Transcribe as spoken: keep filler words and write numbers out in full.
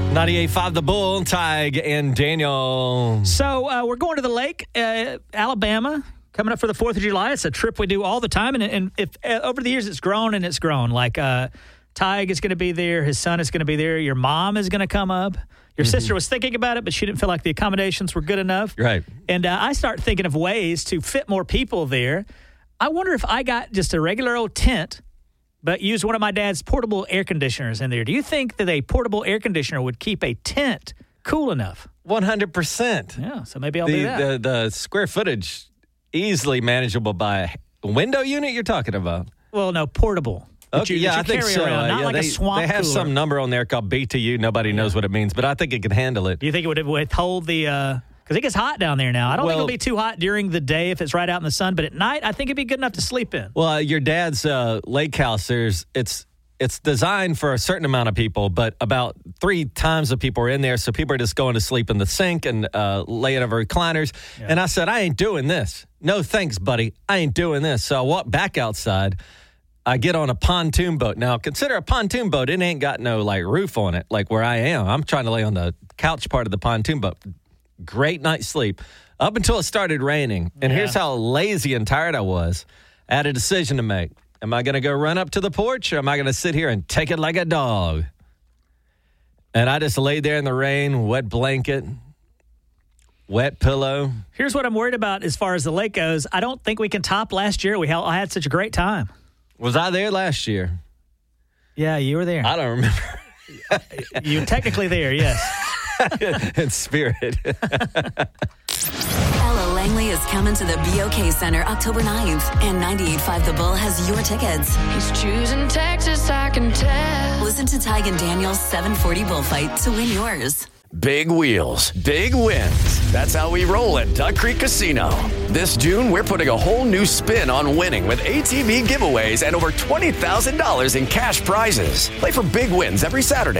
ninety-eight point five The Bull, Tig and Daniel. So uh, we're going to the lake, uh, Alabama, coming up for the fourth of July. It's a trip we do all the time. And, and if uh, over the years, it's grown and it's grown. Like uh, Tig is going to be there. His son is going to be there. Your mom is going to come up. Your mm-hmm. sister was thinking about it, but she didn't feel like the accommodations were good enough. Right. And uh, I start thinking of ways to fit more people there. I wonder if I got just a regular old tent, but use one of my dad's portable air conditioners in there. Do you think that a portable air conditioner would keep a tent cool enough? one hundred percent. Yeah, so maybe I'll the, do that. The, the square footage, easily manageable by a window unit you're talking about? Well, no, portable. Okay, you, yeah, you I think carry so. Around, Uh, not yeah, like they, a swamp They have cooler. some number on there called B T U. Nobody knows what it means, but I think it can handle it. Do you think it would withhold the... Uh, Because it gets hot down there now. I don't well, think it'll be too hot during the day if it's right out in the sun, but at night, I think it'd be good enough to sleep in. Well, uh, your dad's uh, lake house, there's it's it's designed for a certain amount of people, but about three times the people are in there, so people are just going to sleep in the sink and uh, laying over recliners. Yeah. And I said, I ain't doing this. No thanks, buddy. I ain't doing this. So I walk back outside. I get on a pontoon boat. Now, consider a pontoon boat. It ain't got no, like, roof on it, like where I am. I'm trying to lay on the couch part of the pontoon boat. Great night's sleep up until it started raining. And yeah. here's how lazy and tired I was. I had a decision to make. Am I going to go run up to the porch or am I going to sit here and take it like a dog? And I just laid there in the rain, wet blanket, wet pillow. Here's what I'm worried about as far as the lake goes. I don't think we can top last year. We had, I had such a great time. Was I there last year? Yeah, you were there. I don't remember. You were technically there, yes. In spirit. Ella Langley is coming to the B O K Center October ninth, and ninety-eight point five The Bull has your tickets. He's choosing Texas, I can tell. Listen to Tig and Daniel's seven forty Bullfight to win yours. Big wheels, big wins. That's how we roll at Duck Creek Casino. This June, we're putting a whole new spin on winning with A T V giveaways and over twenty thousand dollars in cash prizes. Play for big wins every Saturday